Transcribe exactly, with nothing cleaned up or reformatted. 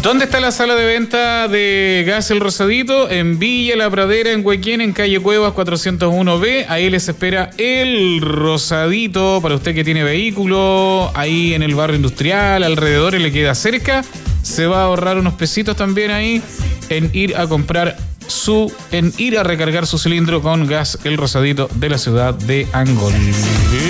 ¿Dónde está la sala de venta de Gas El Rosadito? En Villa La Pradera, en Huequén, en calle Cuevas cuatrocientos uno B. Ahí les espera El Rosadito para usted que tiene vehículo ahí en el barrio industrial, alrededor y le queda cerca. Se va a ahorrar unos pesitos también ahí en ir a comprar su, en ir a recargar su cilindro con Gas El Rosadito de la ciudad de Angol.